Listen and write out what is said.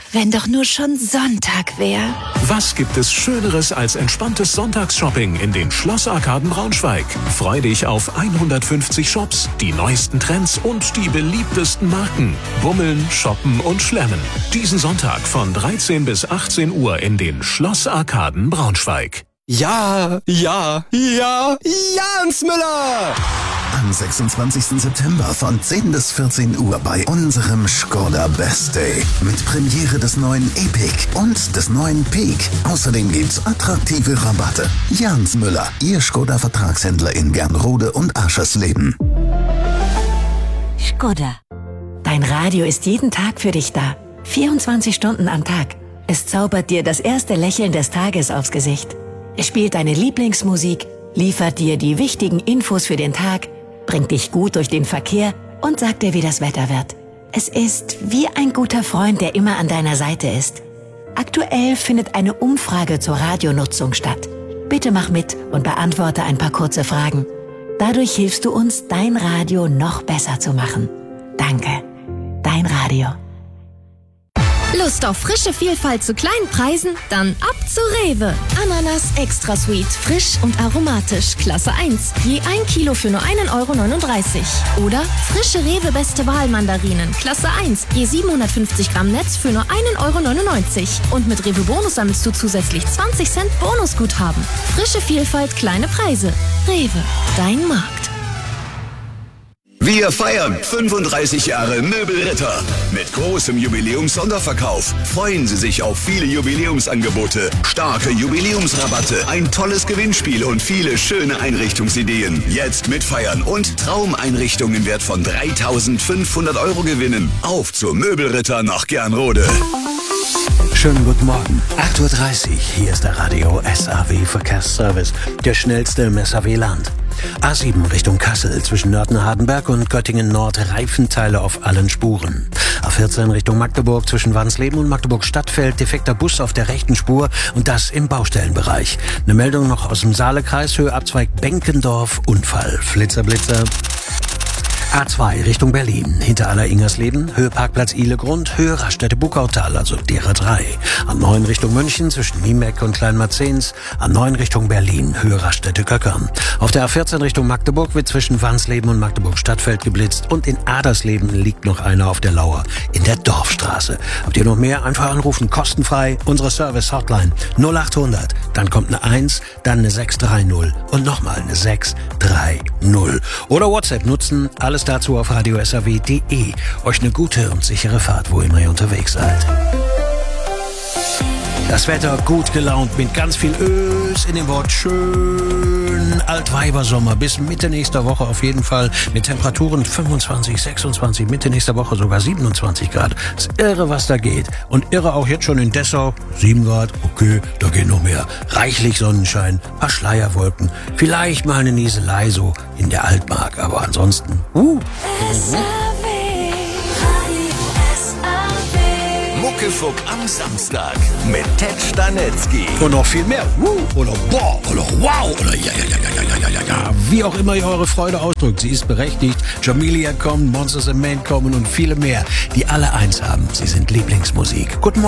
wenn doch nur schon Sonntag wäre. Was gibt es Schöneres als entspanntes Sonntagsshopping in den Schlossarkaden Braunschweig? Freu dich auf 150 Shops, die neuesten Trends und die beliebtesten Marken. Bummeln, shoppen und schlemmen. Diesen Sonntag von 13 bis 18 Uhr in den Schlossarkaden Braunschweig. Ja, Jans Müller! Am 26. September von 10 bis 14 Uhr bei unserem Škoda Best Day. Mit Premiere des neuen Epic und des neuen Peak. Außerdem gibt's attraktive Rabatte. Jans Müller, Ihr Škoda-Vertragshändler in Gernrode und Aschersleben. Škoda. Dein Radio ist jeden Tag für dich da. 24 Stunden am Tag. Es zaubert dir das erste Lächeln des Tages aufs Gesicht. Es spielt deine Lieblingsmusik, liefert dir die wichtigen Infos für den Tag, bringt dich gut durch den Verkehr und sagt dir, wie das Wetter wird. Es ist wie ein guter Freund, der immer an deiner Seite ist. Aktuell findet eine Umfrage zur Radionutzung statt. Bitte mach mit und beantworte ein paar kurze Fragen. Dadurch hilfst du uns, dein Radio noch besser zu machen. Danke. Dein Radio. Lust auf frische Vielfalt zu kleinen Preisen? Dann ab zu Rewe. Ananas Extra Sweet, frisch und aromatisch, Klasse 1. Je 1 Kilo für nur 1,39 €. Oder frische Rewe Beste Wahl Mandarinen, Klasse 1. Je 750 Gramm Netz für nur 1,99 €. Und mit Rewe Bonus sammelst du zusätzlich 20 Cent Bonusguthaben. Frische Vielfalt, kleine Preise. Rewe, dein Markt. Wir feiern 35 Jahre Möbelritter. Mit großem Jubiläums-Sonderverkauf freuen Sie sich auf viele Jubiläumsangebote, starke Jubiläumsrabatte, ein tolles Gewinnspiel und viele schöne Einrichtungsideen. Jetzt mitfeiern und Traumeinrichtungen im Wert von 3.500 € gewinnen. Auf zur Möbelritter nach Gernrode. Schönen guten Morgen. 8:30 Uhr. Hier ist der Radio SAW Verkehrsservice. Der schnellste im SAW-Land. A7 Richtung Kassel zwischen Nörten-Hardenberg und Göttingen-Nord Reifenteile auf allen Spuren. A14 Richtung Magdeburg zwischen Wansleben und Magdeburg-Stadtfeld defekter Bus auf der rechten Spur und das im Baustellenbereich. Eine Meldung noch aus dem Saalekreis, Höhe Abzweig Benkendorf, Unfall. Flitzer. A2 Richtung Berlin, hinter Aller-Ingersleben, Höhe Parkplatz Ihlegrund, Höhe Raststätte-Buckautal, also derer 3. A9 Richtung München zwischen Niemeck und Kleinmarzens, A9 Richtung Berlin, Höhe Raststätte Köckern. Auf der A14 Richtung Magdeburg wird zwischen Wansleben und Magdeburg-Stadtfeld geblitzt und in Adersleben liegt noch einer auf der Lauer in der Dorfstraße. Habt ihr noch mehr? Einfach anrufen, kostenfrei, unsere Service-Hotline 0800, dann kommt eine 1, dann eine 630 und nochmal eine 630. Oder WhatsApp nutzen, alles dazu auf radiosaw.de. Euch eine gute und sichere Fahrt, wo immer ihr unterwegs seid. Das Wetter gut gelaunt mit ganz viel Ös in dem Wort schön. Altweibersommer bis Mitte nächster Woche auf jeden Fall mit Temperaturen 25, 26, Mitte nächster Woche sogar 27 Grad. Ist irre, was da geht. Und irre auch jetzt schon in Dessau. 7 Grad, okay, da geht noch mehr. Reichlich Sonnenschein, paar Schleierwolken, vielleicht mal eine Nieselei so in der Altmark. Aber ansonsten, Muckefuck am Samstag mit Ted Stanetzky. Und noch viel mehr. Oder boah, oder wow, oder ja. Wie auch immer ihr eure Freude ausdrückt, sie ist berechtigt. Jamelia kommt, Monsters and Men kommen und viele mehr, die alle eins haben. Sie sind Lieblingsmusik. Guten Morgen.